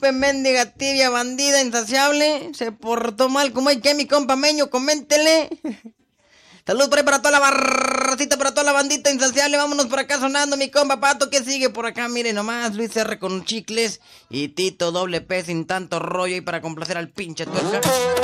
mendiga tibia, bandida, insaciable. Se portó mal, como hay que mi compa Meño, coméntele. Saludos por ahí para toda la barracita, para toda la bandita insaciable. Vámonos por acá sonando, mi compa Pato. ¿Qué sigue por acá? Miren nomás, Luis R. con chicles y Tito doble P sin tanto rollo y para complacer al pinche tuerca.